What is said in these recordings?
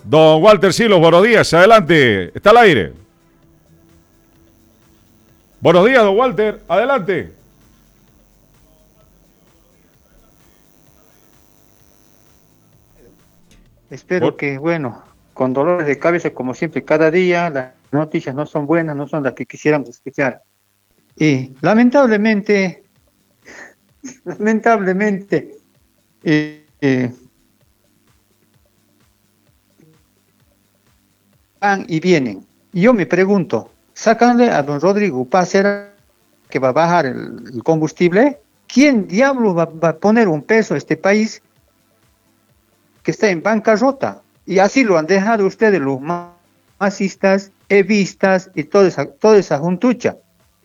Don Walter Silos, buenos días, adelante, está al aire. Buenos días, don Walter, adelante. Espero que, bueno, con dolores de cabeza como siempre, cada día las noticias no son buenas, no son las que quisiéramos escuchar. Y lamentablemente, eh, eh, van y vienen. Y yo me pregunto, sácanle a don Rodrigo Paz, ¿será que va a bajar el combustible? ¿Quién diablo va a poner un peso a este país que está en bancarrota? Y así lo han dejado ustedes los masistas, evistas y toda esa juntucha.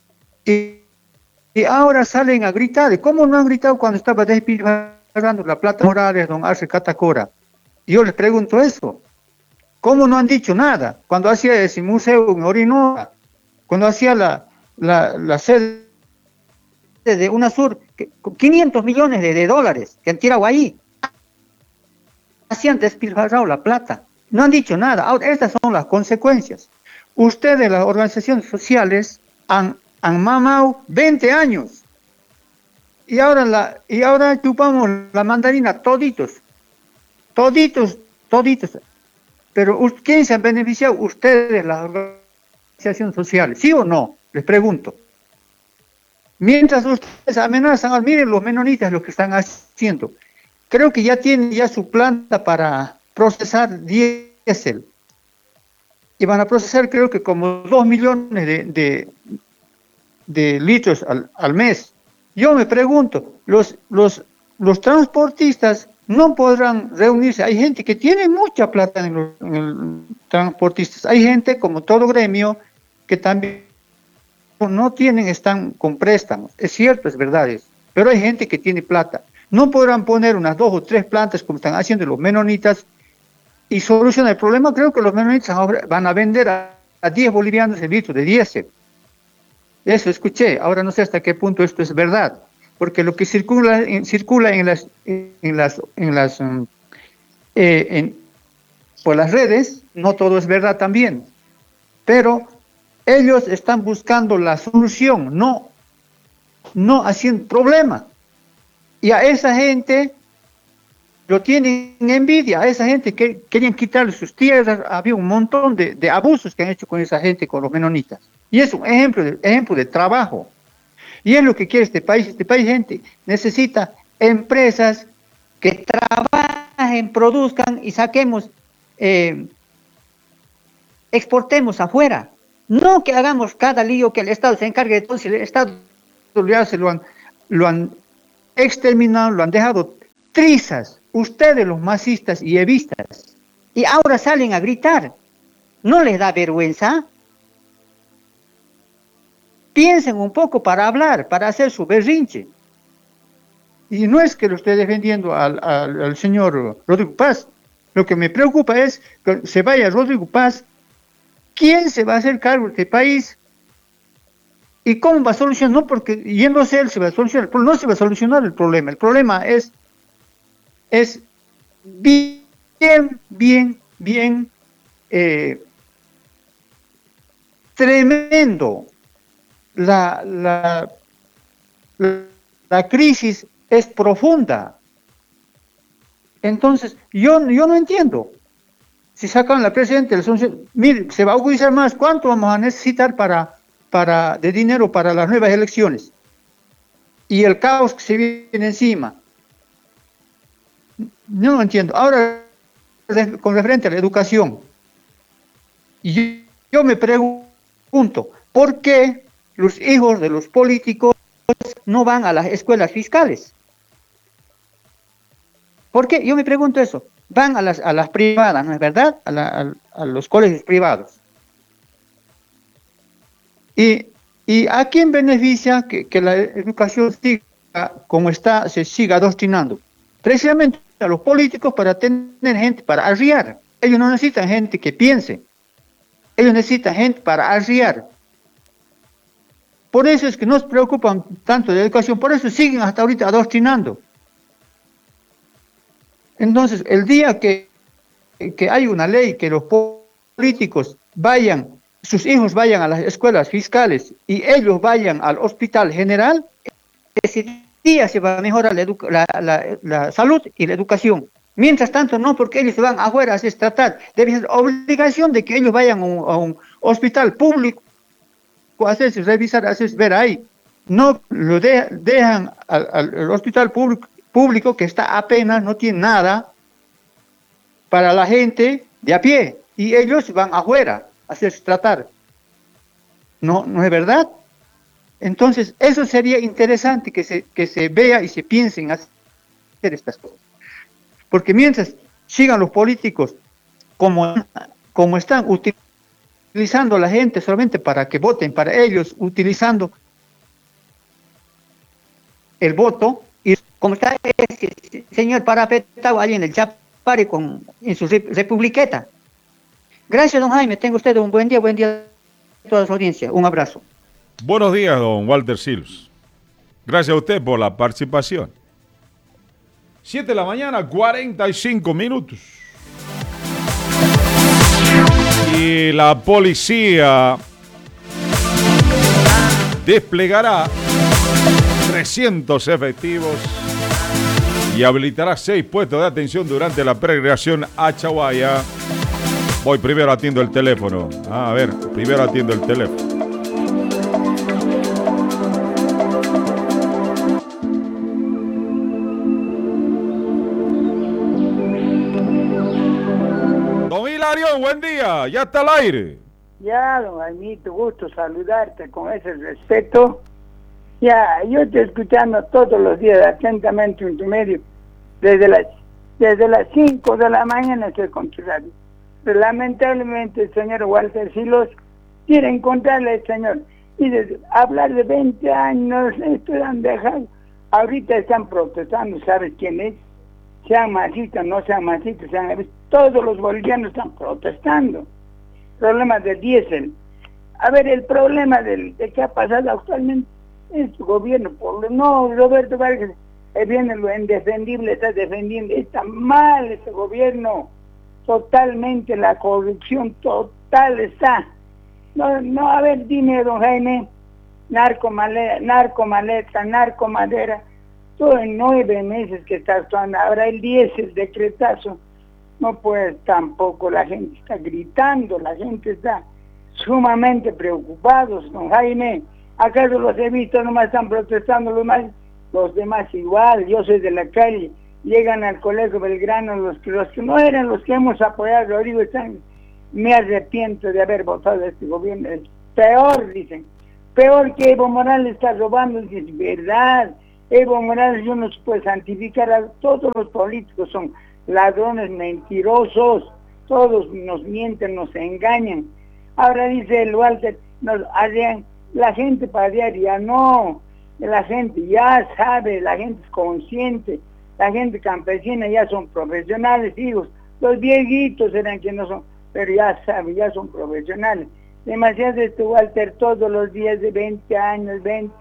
Y ahora salen a gritar. ¿Cómo no han gritado cuando estaba despilfarrando la plata Morales, don Arce Catacora? Y yo les pregunto eso. ¿Cómo no han dicho nada? Cuando hacía ese museo en Orinoca, cuando hacía la sede de UNASUR, 500 millones de dólares que han tirado ahí, hacían despilfarrado la plata. No han dicho nada. Ahora, estas son las consecuencias. Ustedes, las organizaciones sociales, han mamado 20 años. Y ahora chupamos la mandarina toditos. Toditos. Pero ¿quién se han beneficiado? Ustedes, las organizaciones sociales. ¿Sí o no? Les pregunto. Mientras ustedes amenazan, miren los menonitas lo que están haciendo. Creo que ya tienen su planta para procesar diésel. Y van a procesar creo que como 2 millones de litros al mes. Yo me pregunto, los transportistas no podrán reunirse. Hay gente que tiene mucha plata en los transportistas. Hay gente, como todo gremio, que también no tienen, están con préstamos. Es cierto, es verdad eso. Pero hay gente que tiene plata. No podrán poner unas 2 o 3 plantas como están haciendo los menonitas y solucionar el problema. Creo que los menonitas van a vender a 10 bolivianos el litro de diésel. Eso escuché. Ahora no sé hasta qué punto esto es verdad, porque lo que circula por las redes, no todo es verdad también. Pero ellos están buscando la solución, no haciendo problema. Y a esa gente lo tienen envidia, a esa gente que querían quitarle sus tierras. Había un montón de abusos que han hecho con esa gente, con los menonitas. Y es un ejemplo de trabajo. Y es lo que quiere este país. Este país, gente, necesita empresas que trabajen, produzcan y saquemos, exportemos afuera. No que hagamos cada lío, que el Estado se encargue de todo. Si el Estado ya se lo han exterminado, lo han dejado trizas. Ustedes, los masistas y evistas. Y ahora salen a gritar. ¿No les da vergüenza? Piensen un poco para hablar, para hacer su berrinche. Y no es que lo esté defendiendo al señor Rodrigo Paz. Lo que me preocupa es que se vaya Rodrigo Paz. ¿Quién se va a hacer cargo de este país? ¿Y cómo va a solucionar? No porque yéndose él se va a solucionar. No se va a solucionar el problema. El problema es bien tremendo. La crisis es profunda. Entonces, yo no entiendo. Si sacan la presidenta, mire, se va a agudizar más. ¿Cuánto vamos a necesitar de dinero para las nuevas elecciones? Y el caos que se viene encima. No lo entiendo. Ahora, con referente a la educación, y yo me pregunto, ¿por qué los hijos de los políticos no van a las escuelas fiscales? ¿Por qué? Yo me pregunto eso. Van a las privadas, ¿no es verdad? A los colegios privados. ¿Y a quién beneficia que la educación siga como está, se siga adoctrinando? Precisamente a los políticos, para tener gente para arriar. Ellos no necesitan gente que piense. Ellos necesitan gente para arriar. Por eso es que no se preocupan tanto de la educación, por eso siguen hasta ahorita adoctrinando. Entonces, el día que que hay una ley que los políticos vayan, sus hijos vayan a las escuelas fiscales y ellos vayan al hospital general, ese día se va a mejorar la salud y la educación. Mientras tanto, no, porque ellos se van afuera a hacer tratar. Debe ser obligación de que ellos vayan a un hospital público, a hacerse revisar, a hacerse ver ahí. No lo dejan al hospital público que está apenas, no tiene nada para la gente de a pie, y ellos van afuera a hacerse tratar. No, no es verdad. Entonces, eso sería interesante que se vea y se piense en hacer estas cosas. Porque mientras sigan los políticos como están utilizando a la gente solamente para que voten para ellos, utilizando el voto, y como está ese señor parapetado allí en el Chapare en su republiqueta. Gracias, don Jaime. Tenga usted un buen día a toda su audiencia. Un abrazo. Buenos días, don Walter Silos. Gracias a usted por la participación. 7 de la mañana, 45 minutos. Y la policía desplegará 300 efectivos y habilitará 6 puestos de atención durante la peregrinación a Chaguaya. Voy, primero atiendo el teléfono. Primero atiendo el teléfono. Don Hilario, buen día. Ya está al aire. Ya, don Jaimito, gusto saludarte con ese respeto. Ya, yo estoy escuchando todos los días atentamente en tu medio. Desde las 5 de la mañana estoy con tu radio. Pero lamentablemente el señor Walter Silos quiere encontrarle al señor. Y hablar de 20 años, esto han dejado. Ahorita están protestando, ¿sabes quién es? Sean masistas, no sean masistas, todos los bolivianos están protestando. Problemas del diésel. A ver, el problema de qué ha pasado actualmente es su gobierno. No, Roberto Vargas viene lo indefendible, está defendiendo. Está mal este gobierno. Totalmente la corrupción total está. No, a ver, dime, don Jaime, narcomaleta, narcomadera, todo en 9 meses que está actuando. Ahora el 10, el decretazo, no puede tampoco, la gente está gritando, la gente está sumamente preocupados, don Jaime. ¿Acaso los he visto nomás están protestando los demás igual? Yo soy de la calle, llegan al Colegio Belgrano, los que no eran los que hemos apoyado, digo, me arrepiento de haber votado a este gobierno. Es peor, dicen, peor que Evo Morales está robando. Es verdad, Evo Morales no se puede santificar, a todos los políticos son ladrones, mentirosos, todos nos mienten, nos engañan. Ahora dice el Walter, la gente ya no, la gente ya sabe, la gente es consciente, la gente campesina ya son profesionales, hijos, los viejitos eran que no son, pero ya saben, ya son profesionales. Demasiado Walter, todos los días de 20 años,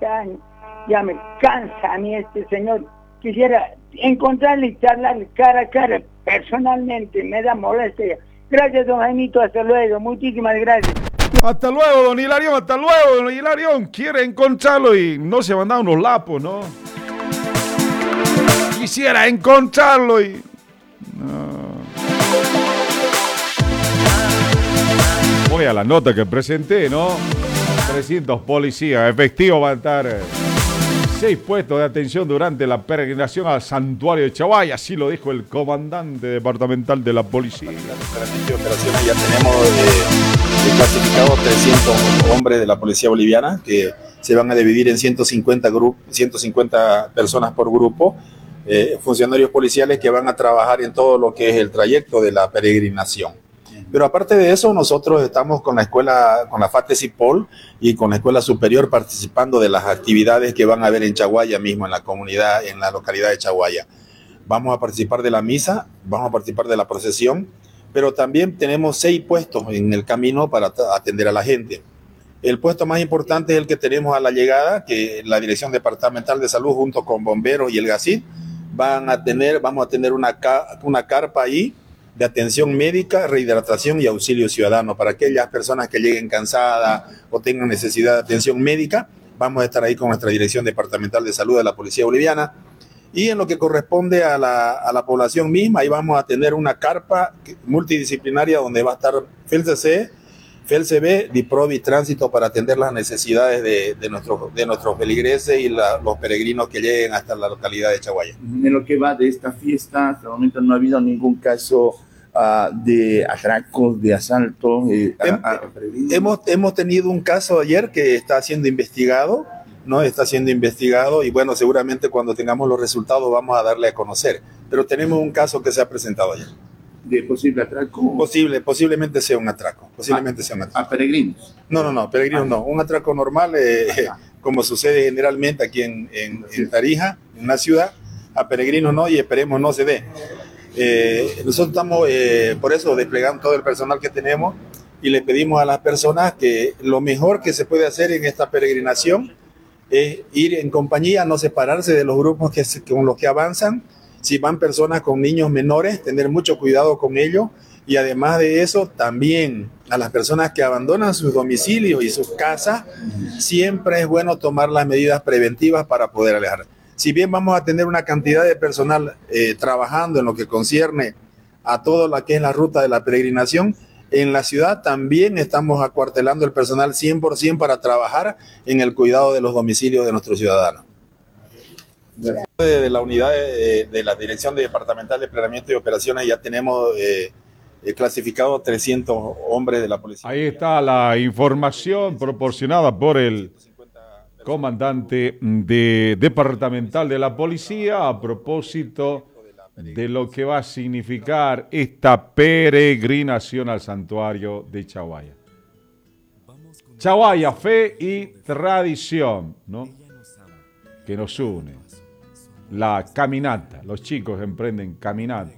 ya me cansa a mí este señor. Quisiera encontrarle y charlarle cara a cara, personalmente, me da molestia. Gracias, don Jaimito, hasta luego, muchísimas gracias. Hasta luego, don Hilarión, hasta luego, don Hilarión. Quiere encontrarlo y no se mandan unos lapos, ¿no? Quisiera encontrarlo y... No. Voy a la nota que presenté, ¿no? 300 policías efectivos van a estar... 6 puestos de atención durante la peregrinación al santuario de Chaguaya, así lo dijo el comandante departamental de la policía. De operaciones ya tenemos clasificados 300 hombres de la policía boliviana que se van a dividir en 150 personas por grupo, funcionarios policiales que van a trabajar en todo lo que es el trayecto de la peregrinación. Pero aparte de eso, nosotros estamos con la escuela, con la FATESIPOL y con la escuela superior participando de las actividades que van a haber en Chaguaya mismo, en la comunidad, en la localidad de Chaguaya. Vamos a participar de la misa, vamos a participar de la procesión, pero también tenemos 6 puestos en el camino para atender a la gente. El puesto más importante es el que tenemos a la llegada, que la Dirección Departamental de Salud junto con bomberos y el GACID vamos a tener una carpa ahí de atención médica, rehidratación y auxilio ciudadano. Para aquellas personas que lleguen cansadas o tengan necesidad de atención médica, vamos a estar ahí con nuestra Dirección Departamental de Salud de la Policía Boliviana. Y en lo que corresponde a la población misma, ahí vamos a tener una carpa multidisciplinaria donde va a estar FELCC, FELCB, DIPROVI, Tránsito para atender las necesidades de nuestros feligreses y los peregrinos que lleguen hasta la localidad de Chaguaya. En lo que va de esta fiesta, hasta el momento no ha habido ningún caso de atracos, de asaltos. Hemos tenido un caso ayer que está siendo investigado, ¿no? Está siendo investigado y bueno, seguramente cuando tengamos los resultados vamos a darle a conocer. Pero tenemos un caso que se ha presentado ayer. ¿De posible atraco? Posiblemente sea un atraco. ¿A peregrinos? No, peregrinos no. Un atraco normal, como sucede generalmente aquí en Tarija, en una ciudad. A peregrinos no, y esperemos no se dé. Nosotros estamos, por eso, desplegando todo el personal que tenemos y le pedimos a las personas que lo mejor que se puede hacer en esta peregrinación es ir en compañía, no separarse de los grupos con los que avanzan. Si van personas con niños menores, tener mucho cuidado con ellos. Y además de eso, también a las personas que abandonan sus domicilios y sus casas, siempre es bueno tomar las medidas preventivas para poder alejar. Si bien vamos a tener una cantidad de personal trabajando en lo que concierne a todo lo que es la ruta de la peregrinación, en la ciudad también estamos acuartelando el personal 100% para trabajar en el cuidado de los domicilios de nuestros ciudadanos. De la unidad de la Dirección Departamental de Planeamiento y Operaciones ya tenemos clasificado 300 hombres de la policía. Ahí está la información proporcionada por el comandante departamental de la policía a propósito de lo que va a significar esta peregrinación al santuario de Chaguaya. Chaguaya, fe y tradición, ¿no? Que nos une. La caminata, los chicos emprenden caminata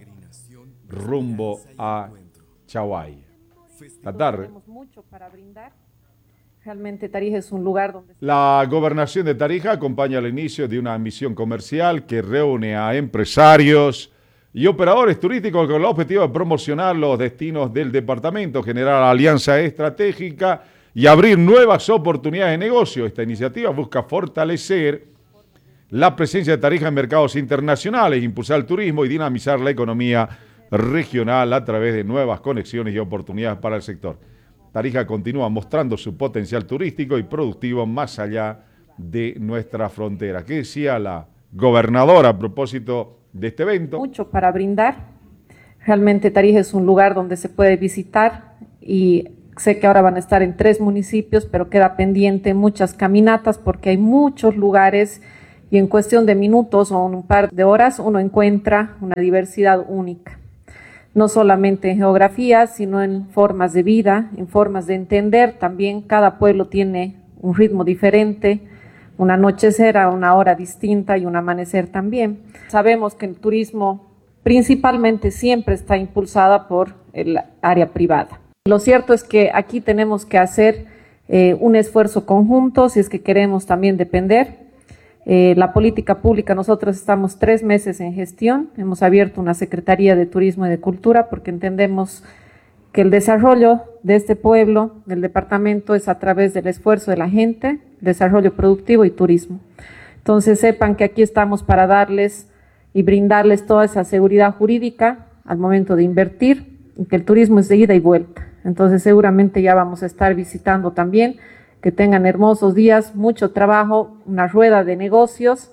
rumbo a Chaguaya. La tarde. Tenemos mucho para brindar. Realmente Tarija es un lugar donde... La gobernación de Tarija acompaña el inicio de una misión comercial que reúne a empresarios y operadores turísticos con el objetivo de promocionar los destinos del departamento, generar alianza estratégica y abrir nuevas oportunidades de negocio. Esta iniciativa busca fortalecer la presencia de Tarija en mercados internacionales, impulsar el turismo y dinamizar la economía regional a través de nuevas conexiones y oportunidades para el sector. Tarija continúa mostrando su potencial turístico y productivo más allá de nuestra frontera. ¿Qué decía la gobernadora a propósito de este evento? Mucho para brindar. Realmente Tarija es un lugar donde se puede visitar y sé que ahora van a estar en 3 municipios, pero queda pendiente muchas caminatas porque hay muchos lugares y en cuestión de minutos o un par de horas uno encuentra una diversidad única. No solamente en geografía, sino en formas de vida, en formas de entender. También cada pueblo tiene un ritmo diferente, un anochecer a una hora distinta y un amanecer también. Sabemos que el turismo principalmente siempre está impulsada por el área privada. Lo cierto es que aquí tenemos que hacer un esfuerzo conjunto si es que queremos también depender. La política pública, nosotros estamos 3 meses en gestión, hemos abierto una Secretaría de Turismo y de Cultura porque entendemos que el desarrollo de este pueblo, del departamento, es a través del esfuerzo de la gente, desarrollo productivo y turismo. Entonces sepan que aquí estamos para darles y brindarles toda esa seguridad jurídica al momento de invertir, y que el turismo es de ida y vuelta. Entonces seguramente ya vamos a estar visitando también. Que tengan hermosos días, mucho trabajo, una rueda de negocios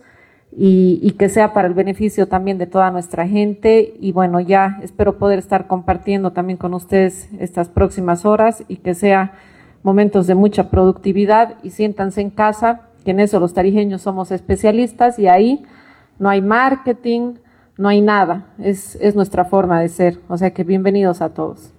y que sea para el beneficio también de toda nuestra gente. Y bueno, ya espero poder estar compartiendo también con ustedes estas próximas horas y que sea momentos de mucha productividad y siéntanse en casa, que en eso los tarijeños somos especialistas y ahí no hay marketing, no hay nada, es nuestra forma de ser. O sea que bienvenidos a todos.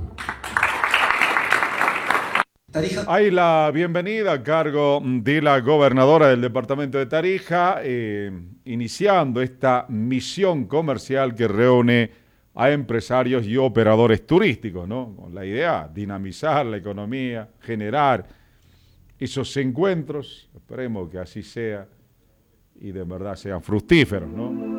Hay la bienvenida a cargo de la gobernadora del departamento de Tarija, iniciando esta misión comercial que reúne a empresarios y operadores turísticos, ¿no? Con la idea, dinamizar la economía, generar esos encuentros, esperemos que así sea y de verdad sean fructíferos, ¿no?